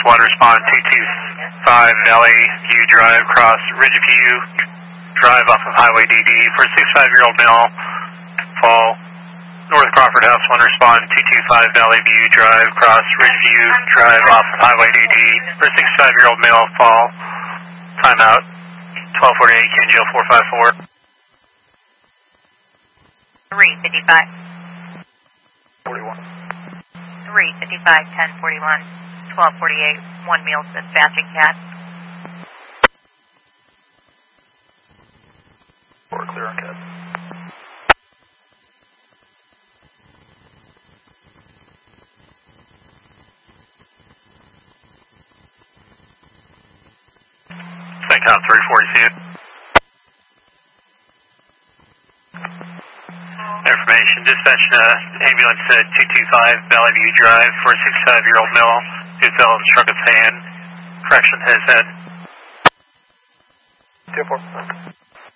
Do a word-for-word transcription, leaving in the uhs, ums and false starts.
one, respond two two five Valley View Drive, cross Ridgeview Drive off of Highway D D for a sixty-five-year-old male, fall. North Crawford House one, respond two two five Valley View Drive, cross Ridgeview Drive off of Highway D D for a sixty-five-year-old male, fall. Timeout, twelve forty-eight, K N G L four five four. three fifty-five. forty-one. three fifty-five, ten forty-one, twelve forty-eight, one meal dispatching cat. Four clear on cat. Second count three forty, see it. Information, dispatch uh, ambulance at two two five Valley View Drive for a sixty-five-year-old male who fell and struck his hand, correction his head. two four.